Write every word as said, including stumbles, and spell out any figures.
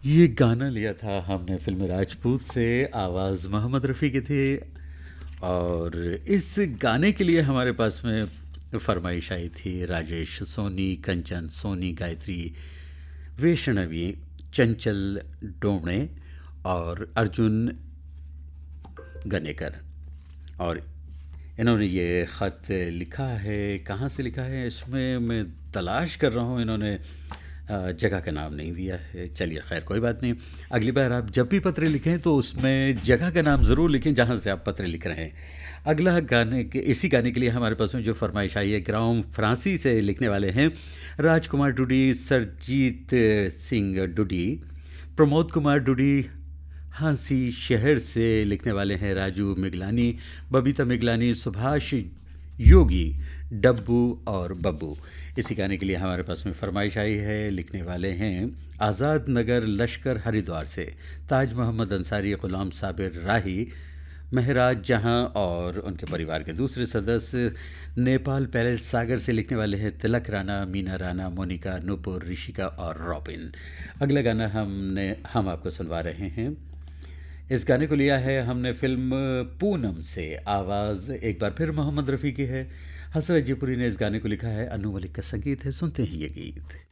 ये गाना लिया था हमने फ़िल्म राजपूत से, आवाज़ मोहम्मद रफ़ी की थी और इस गाने के लिए हमारे पास में फ़रमाइश आई थी राजेश सोनी, कंचन सोनी, गायत्री वैष्णवी, चंचल डोमणे और अर्जुन गनेकर। और इन्होंने ये ख़त लिखा है, कहाँ से लिखा है इसमें मैं तलाश कर रहा हूँ। इन्होंने अ, जगह का नाम नहीं दिया है। चलिए खैर कोई बात नहीं। अगली बार आप जब भी पत्र लिखें तो उसमें जगह का नाम ज़रूर लिखें जहाँ से आप पत्र लिख रहे हैं। अगला गाने के इसी गाने के लिए हमारे पास में जो फरमाइश आई है ग्राम फ्रांसी से लिखने वाले हैं राजकुमार डुडी, सरजीत सिंह डुडी, प्रमोद कुमार डुडी, हाँसी शहर से लिखने वाले हैं राजू मिगलानी, बबीता मिगलानी, सुभाष योगी, डब्बू और बब्बू। इसी गाने के लिए हमारे पास में फरमाइश आई है, लिखने वाले हैं आज़ाद नगर लश्कर हरिद्वार से ताज मोहम्मद अंसारी, ग़ुलाम साबिर राही, महराज जहां और उनके परिवार के दूसरे सदस्य। नेपाल पैलेस सागर से लिखने वाले हैं तिलक राणा, मीना राणा, मोनिका, नूपुर, ऋषिका और रॉबिन। अगला गाना हमने हम आपको सुनवा रहे हैं। इस गाने को लिया है हमने फ़िल्म पूनम से, आवाज़ एक बार फिर मोहम्मद रफ़ी की है। हसरत जयपुरी ने इस गाने को लिखा है, अनु मलिक का संगीत है। सुनते हैं ये गीत।